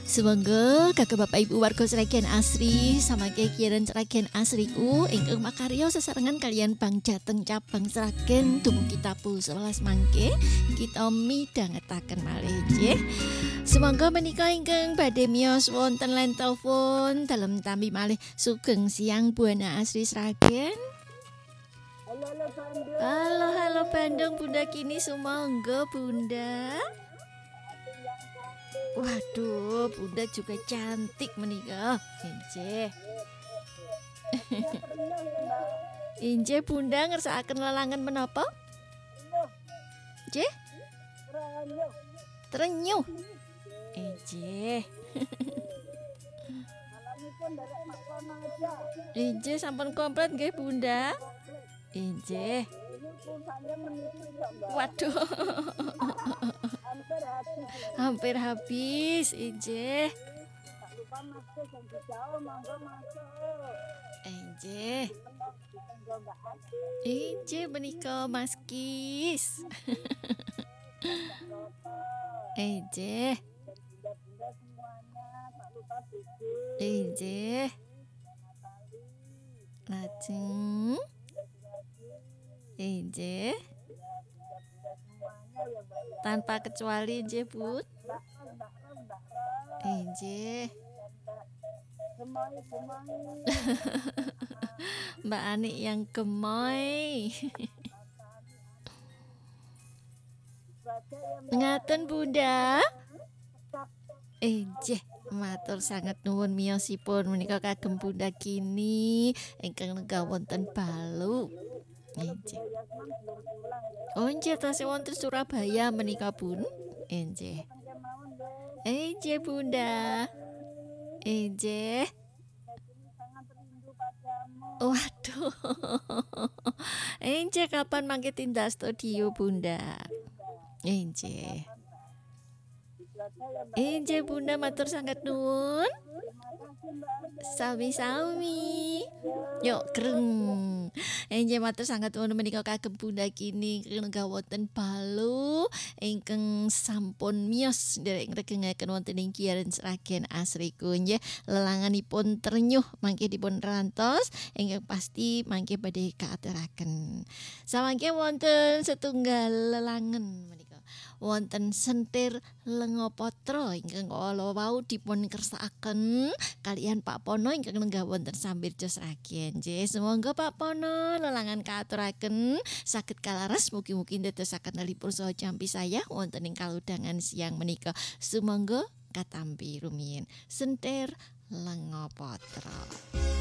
Semoga kakek bapak ibu warga Sragen Asri sama kekiran Sragen Asriku ingkang makarya sesarengan kalian Bang Jateng cabang Sragen dumugi Tapul 11 mangke kita midhangetaken malih nggih. Semoga menika ingkang badhe miyos wonten line telepon dalem tampi malih sugeng siang Buana Asri Sragen. Halo Bandung. Halo Bandung Bunda Kini sumangga Bunda. Waduh, Bunda juga cantik menikah. Inje Bunda ngersakaken lelangan menapa? Inje? Trenyuh. Inje. Inje sampun komplit nggih Bunda. Inje. Waduh. Hampir habis, Inje. Inje. Inje menika Mas Kis. Inje. Inje. Lajeng. Inje. Tanpa kecuali Inje Bun. Inje. Mbak Ani yang gemoy. Ngaten Bunda. Inje matur sangat nuwun miyosipun menika kagem Bunda Kini ingkang lenggah wonten Balu. Inje. Oh inje tasih wonten Surabaya menika Bun. Inje. Inje Bunda. Inje. Waduh. Inje kapan mangke tindak studio Bunda? Inje. Inje Bunda matur sangat nuwun. Sami-sami. Yuk greng. Inje matur sangat nuwun menika kagem Bunda Kini lenggah wonten Balu ingkang sampun miyos nderek ngregengaken wonten ing Kiaren Sragen Asriku nggih. Lelanganipun trenyuh mangke dipun rantos ingkang pasti mangke badhe kaaturaken. Samangke wonten setunggal lelangan menika. Wonten Sentir Lengopatra ingkang kala wau dipun kersakaken kalian Pak Pono ingkang lenggah wonten Sambirja Sragen. Nggih, sumangga Pak Pono lelangan kaaturaken saged kalaras mugi-mugi ndadosaken nalipun saha jampi saya wonten ing kaludhangan siang menika. Sumangga katampi rumiyin Sentir Lengopatra.